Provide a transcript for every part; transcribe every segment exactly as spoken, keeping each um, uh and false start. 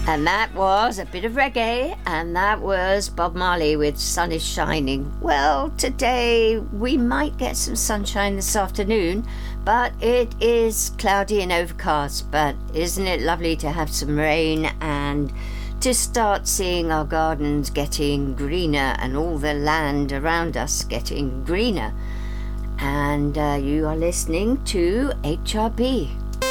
And that was a bit of reggae, and that was Bob Marley with Sun is Shining. Well, today we might get some sunshine this afternoon, but it is cloudy and overcast. But isn't it lovely to have some rain and to start seeing our gardens getting greener and all the land around us getting greener? And uh, you are listening to H R B.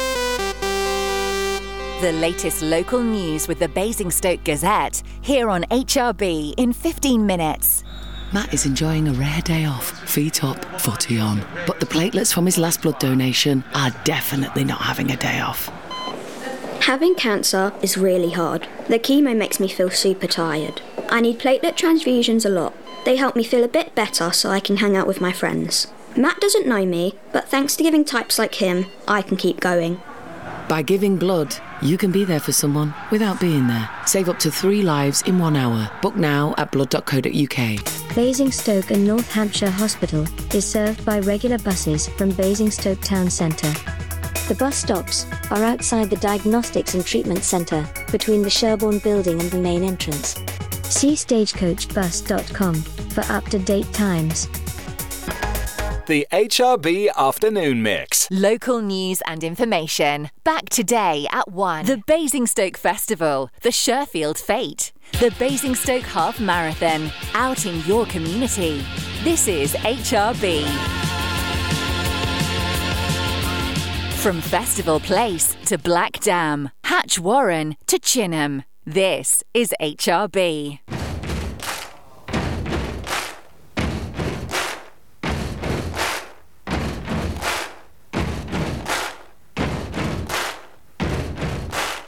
The latest local news with the Basingstoke Gazette, here on H R B in fifteen minutes. Matt is enjoying a rare day off, feet up, footy on. But the platelets from his last blood donation are definitely not having a day off. Having cancer is really hard. The chemo makes me feel super tired. I need platelet transfusions a lot. They help me feel a bit better so I can hang out with my friends. Matt doesn't know me, but thanks to giving types like him, I can keep going. By giving blood, you can be there for someone without being there. Save up to three lives in one hour. Book now at blood dot co dot uk. Basingstoke and North Hampshire Hospital is served by regular buses from Basingstoke Town Centre. The bus stops are outside the Diagnostics and Treatment Centre, between the Sherborne building and the main entrance. See stagecoach bus dot com for up-to-date times. The H R B Afternoon Mix. Local news and information. Back today at one. The Basingstoke Festival. The Sherfield Fete. The Basingstoke Half Marathon. Out in your community. This is H R B. From Festival Place to Black Dam, Hatch Warren to Chinham. This is H R B.